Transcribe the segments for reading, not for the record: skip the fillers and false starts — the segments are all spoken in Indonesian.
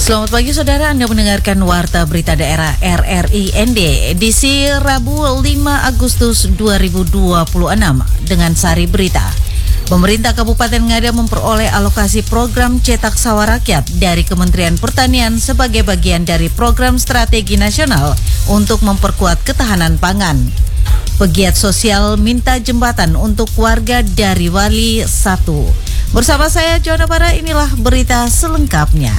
Selamat pagi saudara, Anda mendengarkan Warta Berita Daerah RRI ND edisi Rabu 5 Agustus 2026 dengan sari berita. Pemerintah Kabupaten Ngada memperoleh alokasi program Cetak Sawah Rakyat dari Kementerian Pertanian sebagai bagian dari program strategi nasional untuk memperkuat ketahanan pangan. Pegiat sosial minta jembatan untuk warga dari Wali 1. Bersama saya Jona Bara, inilah berita selengkapnya.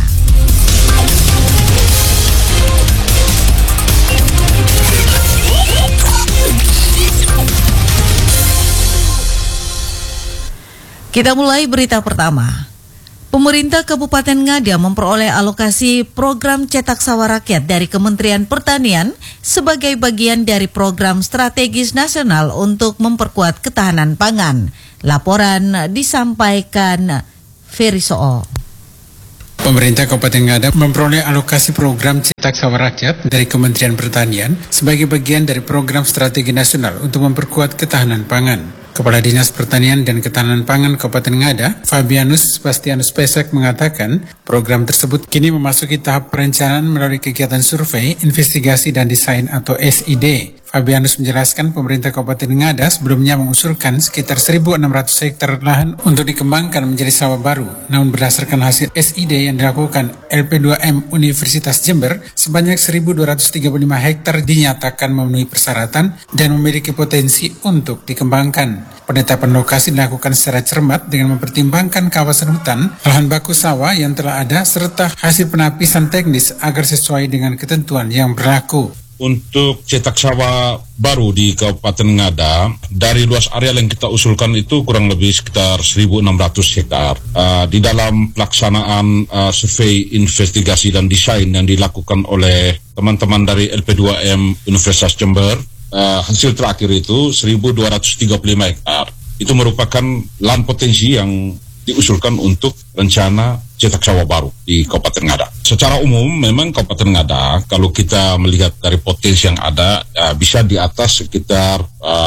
Kita mulai berita pertama. Pemerintah Kabupaten Ngada memperoleh alokasi program Cetak Sawah Rakyat dari Kementerian Pertanian sebagai bagian dari program strategis nasional untuk memperkuat ketahanan pangan. Laporan disampaikan Ferry Soo. Pemerintah Kabupaten Ngada memperoleh alokasi program Cetak Sawah Rakyat dari Kementerian Pertanian sebagai bagian dari program strategi nasional untuk memperkuat ketahanan pangan. Kepala Dinas Pertanian dan Ketahanan Pangan Kabupaten Ngada, Fabianus Sebastianus Pesek mengatakan, program tersebut kini memasuki tahap perencanaan melalui kegiatan survei, investigasi dan desain atau SID. Fabianus menjelaskan pemerintah Kabupaten Ngada sebelumnya mengusulkan sekitar 1.600 hektar lahan untuk dikembangkan menjadi sawah baru. Namun berdasarkan hasil SID yang dilakukan LP2M Universitas Jember, sebanyak 1.235 hektar dinyatakan memenuhi persyaratan dan memiliki potensi untuk dikembangkan. Penetapan lokasi dilakukan secara cermat dengan mempertimbangkan kawasan hutan, lahan baku sawah yang telah ada, serta hasil penapisan teknis agar sesuai dengan ketentuan yang berlaku. Untuk cetak sawah baru di Kabupaten Ngada, dari luas areal yang kita usulkan itu kurang lebih sekitar 1.600 hektar. Di dalam pelaksanaan survei, investigasi dan desain yang dilakukan oleh teman-teman dari LP2M Universitas Jember, hasil terakhir itu 1.235 hektar. Itu merupakan lahan potensi yang diusulkan untuk rencana cetak sawah baru di Kabupaten Ngada. Secara umum memang Kabupaten Ngada kalau kita melihat dari potensi yang ada bisa di atas sekitar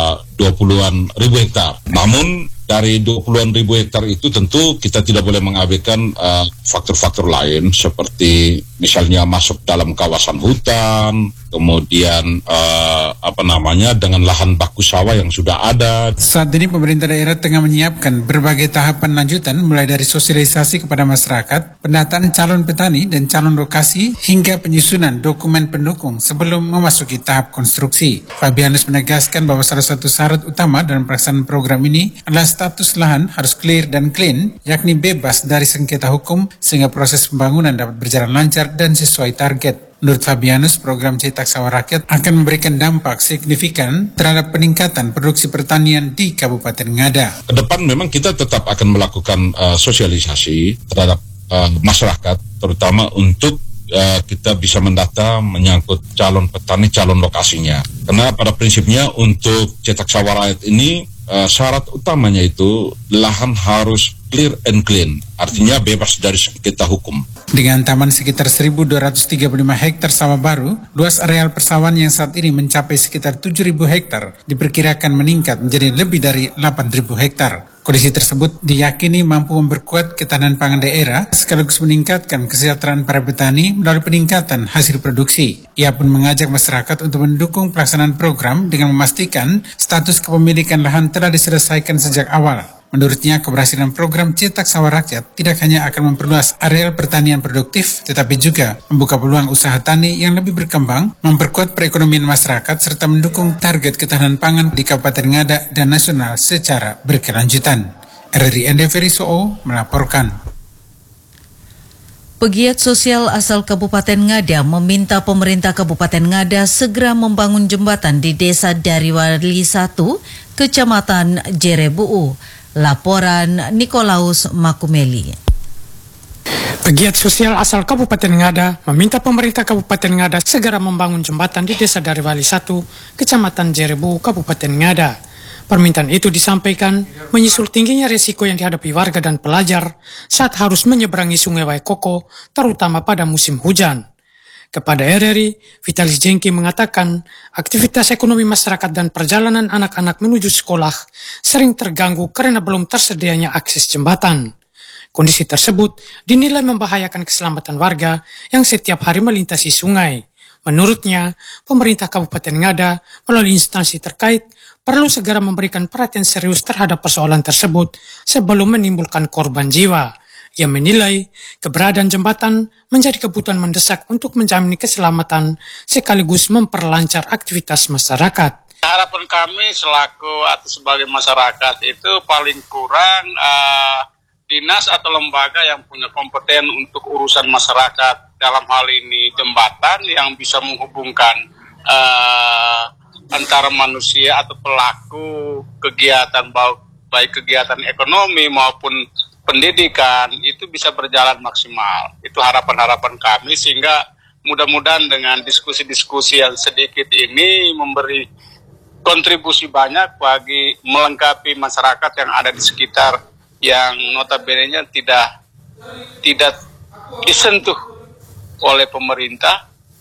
20-an ribu hektar. Namun dari 20-an ribu hektar itu tentu kita tidak boleh mengabaikan faktor-faktor lain seperti misalnya masuk dalam kawasan hutan, kemudian dengan lahan baku sawah yang sudah ada. Saat ini pemerintah daerah tengah menyiapkan berbagai tahapan lanjutan mulai dari sosialisasi kepada masyarakat, pendataan calon petani dan calon lokasi hingga penyusunan dokumen pendukung sebelum memasuki tahap konstruksi. Fabianus menegaskan bahwa salah satu syarat utama dalam pelaksanaan program ini adalah status lahan harus clear dan clean, yakni bebas dari sengketa hukum sehingga proses pembangunan dapat berjalan lancar dan sesuai target. Menurut Fabianus, program Cetak Sawah Rakyat akan memberikan dampak signifikan terhadap peningkatan produksi pertanian di Kabupaten Ngada. Ke depan memang kita tetap akan melakukan sosialisasi terhadap masyarakat, terutama untuk kita bisa mendata menyangkut calon petani, calon lokasinya. Karena pada prinsipnya untuk Cetak Sawah Rakyat ini syarat utamanya itu lahan harus clear and clean, artinya bebas dari sengketa hukum. Dengan taman sekitar 1.235 hektar sawah baru, luas areal persawahan yang saat ini mencapai sekitar 7.000 hektar diperkirakan meningkat menjadi lebih dari 8.000 hektar. Kondisi tersebut diyakini mampu memperkuat ketahanan pangan daerah sekaligus meningkatkan kesejahteraan para petani melalui peningkatan hasil produksi. Ia pun mengajak masyarakat untuk mendukung pelaksanaan program dengan memastikan status kepemilikan lahan telah diselesaikan sejak awal. Menurutnya, keberhasilan program Cetak Sawah Rakyat tidak hanya akan memperluas areal pertanian produktif, tetapi juga membuka peluang usaha tani yang lebih berkembang, memperkuat perekonomian masyarakat, serta mendukung target ketahanan pangan di Kabupaten Ngada dan nasional secara berkelanjutan. RRI ND Ferry Soo melaporkan. Pegiat sosial asal Kabupaten Ngada meminta pemerintah Kabupaten Ngada segera membangun jembatan di Desa Dariwali 1, Kecamatan Jerebuu. Laporan Nikolaus Makumeli. Pegiat sosial asal Kabupaten Ngada meminta pemerintah Kabupaten Ngada segera membangun jembatan di Desa Dariwali 1, Kecamatan Jerebuu, Kabupaten Ngada. Permintaan itu disampaikan menyusul tingginya risiko yang dihadapi warga dan pelajar saat harus menyeberangi Sungai Waikoko, terutama pada musim hujan. Kepada RRI, Vitalis Jengki mengatakan aktivitas ekonomi masyarakat dan perjalanan anak-anak menuju sekolah sering terganggu karena belum tersedianya akses jembatan. Kondisi tersebut dinilai membahayakan keselamatan warga yang setiap hari melintasi sungai. Menurutnya, pemerintah Kabupaten Ngada melalui instansi terkait perlu segera memberikan perhatian serius terhadap persoalan tersebut sebelum menimbulkan korban jiwa. Ia menilai keberadaan jembatan menjadi kebutuhan mendesak untuk menjamin keselamatan sekaligus memperlancar aktivitas masyarakat. Harapan kami selaku atau sebagai masyarakat itu paling kurang dinas atau lembaga yang punya kompeten untuk urusan masyarakat, dalam hal ini jembatan yang bisa menghubungkan antara manusia atau pelaku kegiatan, baik kegiatan ekonomi maupun pendidikan, itu bisa berjalan maksimal. Itu harapan-harapan kami, sehingga mudah-mudahan dengan diskusi-diskusi yang sedikit ini memberi kontribusi banyak bagi melengkapi masyarakat yang ada di sekitar yang notabene-nya tidak disentuh oleh pemerintah